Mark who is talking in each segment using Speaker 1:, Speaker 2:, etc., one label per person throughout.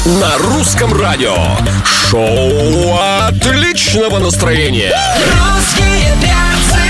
Speaker 1: На русском радио. Шоу отличного настроения.
Speaker 2: Русские перцы.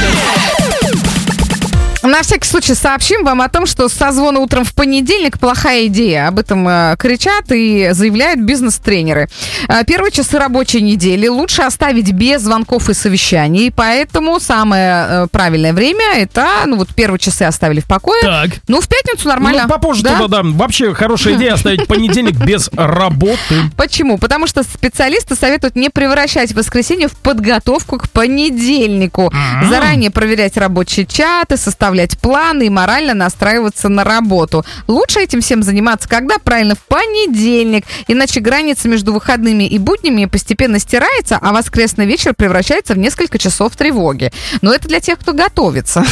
Speaker 3: На всякий случай сообщим вам о том, что созвон утром в понедельник плохая идея. Об этом кричат и заявляют бизнес-тренеры. Первые часы рабочей недели лучше оставить без звонков и совещаний. Поэтому самое правильное время это, первые часы оставили в покое.
Speaker 4: Так.
Speaker 3: В пятницу нормально.
Speaker 4: Попозже
Speaker 3: да?
Speaker 4: туда, да. Вообще хорошая идея оставить понедельник без работы.
Speaker 3: Почему? Потому что специалисты советуют не превращать воскресенье в подготовку к понедельнику. Заранее проверять рабочие чаты, составлять планы и морально настраиваться на работу. Лучше этим всем заниматься когда? Правильно, в понедельник. Иначе граница между выходными и буднями постепенно стирается, а воскресный вечер превращается в несколько часов тревоги. Но это для тех, кто готовится.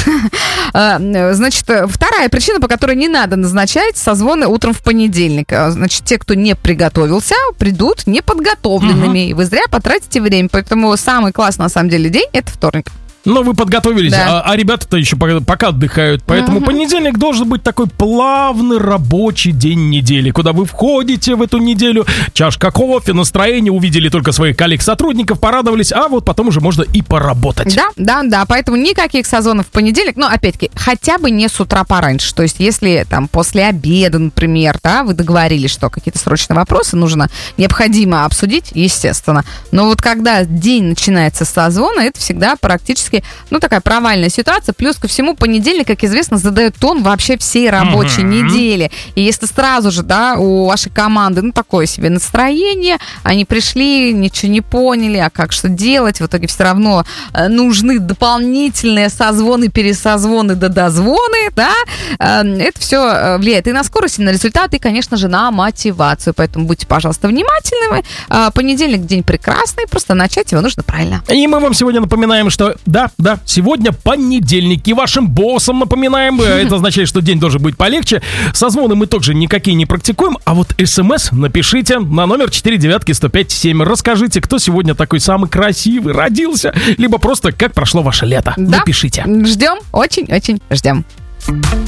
Speaker 3: Значит, вторая причина, по которой не надо назначать созвоны утром в понедельник. Значит, те, кто не приготовился, придут неподготовленными. И вы зря потратите время. Поэтому самый классный, на самом деле, день – это вторник.
Speaker 4: Но вы подготовились,
Speaker 3: да.
Speaker 4: а ребята-то еще пока отдыхают. Поэтому понедельник должен быть такой плавный рабочий день недели, куда вы входите в эту неделю, чашка кофе, настроение, увидели только своих коллег-сотрудников, порадовались, а вот потом уже можно и поработать.
Speaker 3: Да, поэтому никаких созвонов в понедельник, но опять-таки, хотя бы не с утра пораньше. То есть, если там после обеда, например, да, вы договорились, что какие-то срочные вопросы необходимо обсудить, естественно. Но вот когда день начинается с созвона, это всегда практически такая провальная ситуация. Плюс ко всему, понедельник, как известно, задает тон вообще всей рабочей недели. И если сразу же, да, у вашей команды, такое себе настроение, они пришли, ничего не поняли, а как что делать, в итоге все равно нужны дополнительные созвоны, пересозвоны, дозвоны, да, это все влияет и на скорость, и на результат, и, конечно же, на мотивацию. Поэтому будьте, пожалуйста, внимательны. Понедельник день прекрасный, просто начать его нужно правильно.
Speaker 4: И мы вам сегодня напоминаем, что да, сегодня понедельник. И вашим боссам напоминаем, это означает, что день должен быть полегче. Созвоны мы также никакие не практикуем, а вот смс напишите на номер 495-105-7. Расскажите, кто сегодня такой самый красивый родился, либо просто как прошло ваше лето.
Speaker 3: Да.
Speaker 4: Напишите.
Speaker 3: Ждем, очень-очень ждем.